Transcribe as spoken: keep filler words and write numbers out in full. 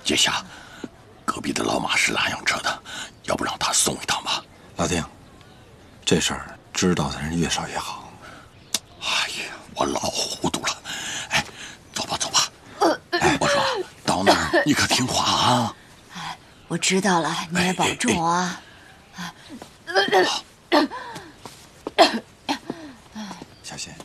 阶下，隔壁的老马是拉洋车的，要不让他送一趟吧？ 老丁，这事儿知道的人越少越好。 哎呀，我老糊涂了。哎，走吧走吧。哎，我说到那儿你可听话啊。 哎，我知道了，你也保重啊。 小心。